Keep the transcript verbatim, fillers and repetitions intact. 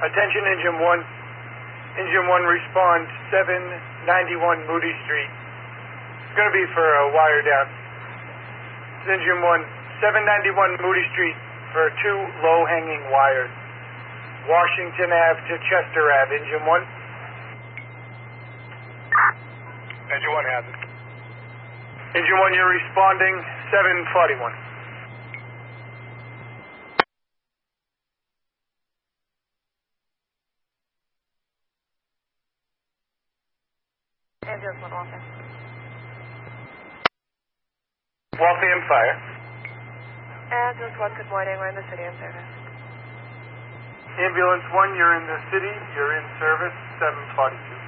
Attention, Engine one. Engine one, respond seven ninety-one Moody Street. It's going to be for a wire down. Engine one, seven ninety-one Moody Street for two low-hanging wires. Washington Avenue to Chester Avenue. Engine one. Engine one has it. Engine one, you're responding seven forty-one. Ambulance one, Waltham. Waltham Fire. Ambulance one, good morning. We're in the city in service. Ambulance one, you're in the city. You're in service, seven forty-two.